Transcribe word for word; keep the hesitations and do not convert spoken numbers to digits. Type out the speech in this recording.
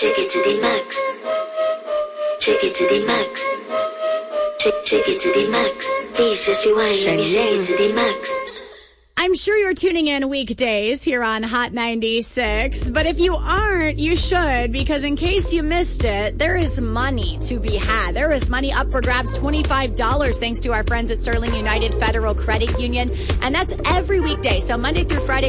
Take it to the max. Take it to the max. Take, take it to the max. Please just rewind. Let me take it to the max. I'm sure you're tuning in weekdays here on Hot ninety-six, but if you aren't, you should, because in case you missed it, there is money to be had. There is money up for grabs, twenty-five dollars, thanks to our friends at Sterling United Federal Credit Union, and that's every weekday. So Monday through Friday,